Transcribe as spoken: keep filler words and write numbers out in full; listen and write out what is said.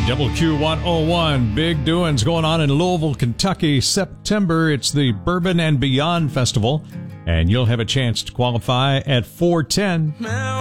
Double Q one oh one, big doings going on in Louisville, Kentucky. September, it's the Bourbon and Beyond Festival, and you'll have a chance to qualify at four ten.